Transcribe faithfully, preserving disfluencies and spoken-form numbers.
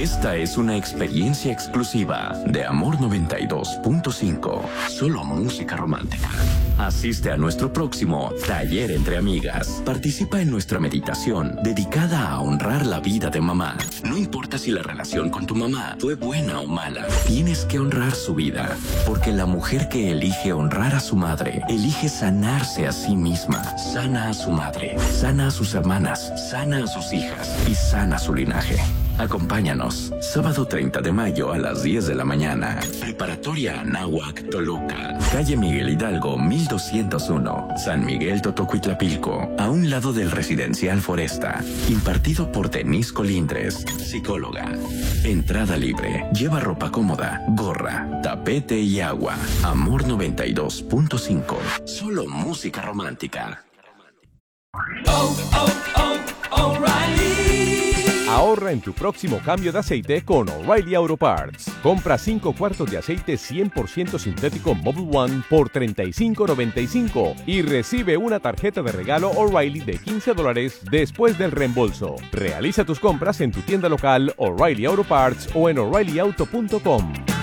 Esta es una experiencia exclusiva de Amor noventa y dos punto cinco. Solo música romántica. Asiste a nuestro próximo Taller entre Amigas. Participa en nuestra meditación dedicada a honrar la vida de mamá. No importa si la relación con tu mamá fue buena o mala, tienes que honrar su vida, porque la mujer que elige honrar a su madre, elige sanarse a sí misma. Sana a su madre, sana a sus hermanas, sana a sus hijas y sana su linaje. Acompáñanos, sábado treinta de mayo a las diez de la mañana. Preparatoria Anáhuac, Toluca. Calle Miguel Hidalgo, mil doscientos uno. San Miguel Totocuitlapilco, a un lado del Residencial Foresta. Impartido por Denise Colindres, psicóloga. Entrada libre. Lleva ropa cómoda, gorra, tapete y agua. Amor noventa y dos punto cinco. Solo música romántica. Oh, oh, oh, O'Reilly. Ahorra en tu próximo cambio de aceite con O'Reilly Auto Parts. Compra cinco cuartos de aceite cien por ciento sintético Mobil One por treinta y cinco noventa y cinco y recibe una tarjeta de regalo O'Reilly de quince dólares después del reembolso. Realiza tus compras en tu tienda local O'Reilly Auto Parts o en O'Reilly Auto punto com.